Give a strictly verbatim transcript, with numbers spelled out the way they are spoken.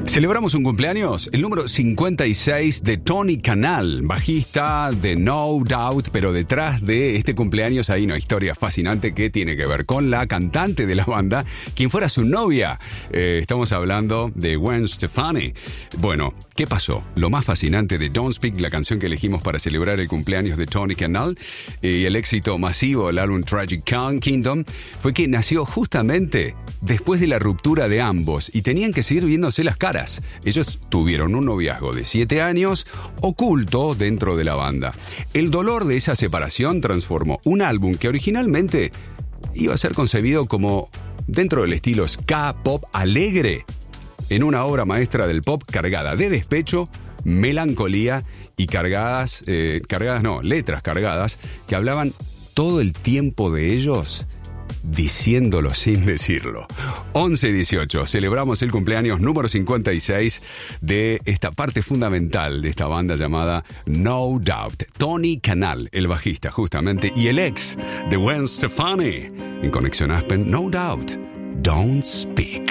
Celebramos un cumpleaños, el número cincuenta y seis de Tony Kanal, bajista de No Doubt, pero detrás de este cumpleaños hay una historia fascinante que tiene que ver con la cantante de la banda, quien fuera su novia. Eh, estamos hablando de Gwen Stefani. Bueno, ¿qué pasó? Lo más fascinante de Don't Speak, la canción que elegimos para celebrar el cumpleaños de Tony Kanal, eh, y el éxito masivo del álbum Tragic Kingdom, fue que nació justamente después de la ruptura de ambos y tenían que seguir viéndose las caras. Ellos tuvieron un noviazgo de siete años oculto dentro de la banda. El dolor de esa separación transformó un álbum que originalmente iba a ser concebido como dentro del estilo ska pop alegre en una obra maestra del pop cargada de despecho, melancolía y cargadas, eh, cargadas no, letras cargadas que hablaban todo el tiempo de ellos diciéndolo sin decirlo. once dieciocho, celebramos el cumpleaños número cincuenta y seis de esta parte fundamental de esta banda llamada No Doubt. Tony Kanal, el bajista justamente, y el ex de Gwen Stefani. En Conexión Aspen, No Doubt, Don't Speak.